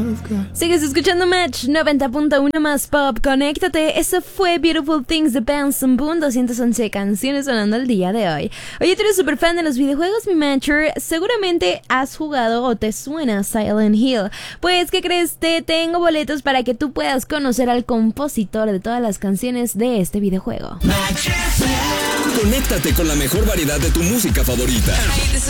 Sigues escuchando Match 90.1 más pop, conéctate. Eso fue Beautiful Things de Benson Boone, 211 canciones sonando el día de hoy. Oye, tú eres súper fan de los videojuegos, mi Matcher. Seguramente has jugado o te suena Silent Hill. Pues, ¿qué crees? Te tengo boletos para que tú puedas conocer al compositor de todas las canciones de este videojuego. Conéctate con la mejor variedad de tu música favorita.